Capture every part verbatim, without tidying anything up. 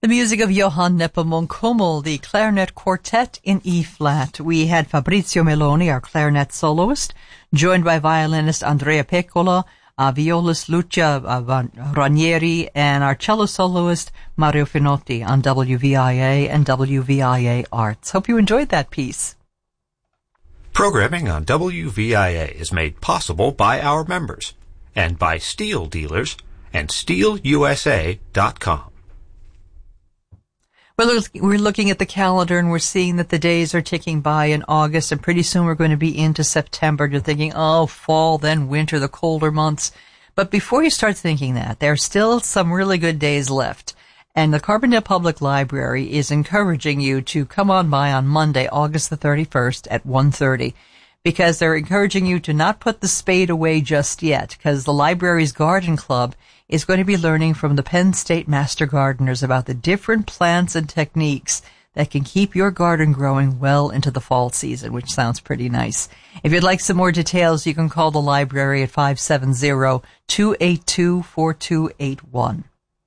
The music of Johann Nepomuk Hummel, the clarinet quartet in E-flat. We had Fabrizio Meloni, our clarinet soloist, joined by violinist Andrea Peccola, uh, violist Lucia uh, Ranieri, and our cello soloist Mario Finotti on W V I A and W V I A Arts. Hope you enjoyed that piece. Programming on W V I A is made possible by our members and by Steel Dealers and steel u s a dot com. Well, we're looking at the calendar and we're seeing that the days are ticking by in August, and pretty soon we're going to be into September. You're thinking, oh, fall, then winter, the colder months. But before you start thinking that, there are still some really good days left. And the Carbondale Public Library is encouraging you to come on by on Monday, August the thirty-first at one thirty, because they're encouraging you to not put the spade away just yet, because the library's garden club is going to be learning from the Penn State Master Gardeners about the different plants and techniques that can keep your garden growing well into the fall season, which sounds pretty nice. If you'd like some more details, you can call the library at five seven zero, two eight two, four two eight one.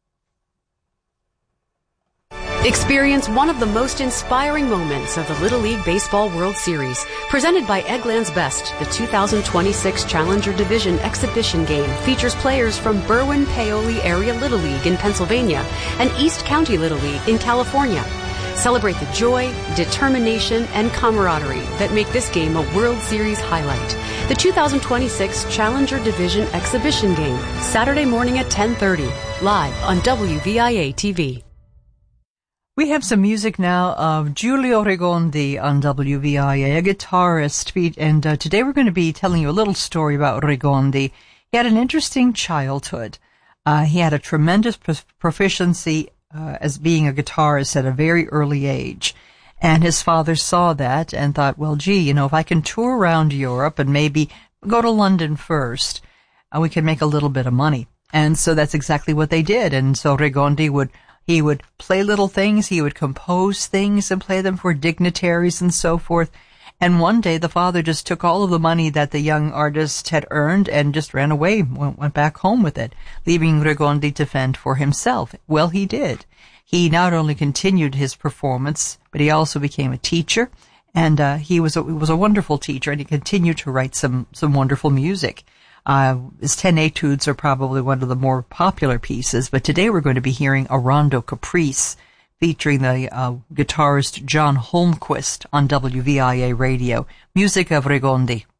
Experience one of the most inspiring moments of the Little League Baseball World Series, presented by Eggland's Best. The two thousand twenty-six Challenger Division Exhibition Game features players from Berwyn-Paoli Area Little League in Pennsylvania and East County Little League in California. Celebrate the joy, determination, and camaraderie that make this game a World Series highlight. The two thousand twenty-six Challenger Division Exhibition Game, Saturday morning at ten thirty, live on W V I A T V. We have some music now of Giulio Regondi on W V I A, a guitarist, and uh, today we're going to be telling you a little story about Regondi. He had an interesting childhood. Uh, he had a tremendous prof- proficiency uh, as being a guitarist at a very early age, and his father saw that and thought, well, gee, you know, if I can tour around Europe and maybe go to London first, uh, we can make a little bit of money. And so that's exactly what they did, and so Regondi would He would play little things, he would compose things and play them for dignitaries and so forth. And one day the father just took all of the money that the young artist had earned and just ran away, went, went back home with it, leaving Regondi to fend for himself. Well, he did. He not only continued his performance, but he also became a teacher, and uh, he was a, he was a wonderful teacher, and he continued to write some, some wonderful music. Uh, his ten etudes are probably one of the more popular pieces, but today we're going to be hearing a Rondo Caprice featuring the uh, guitarist John Holmquist on W V I A Radio. Music of Regondi.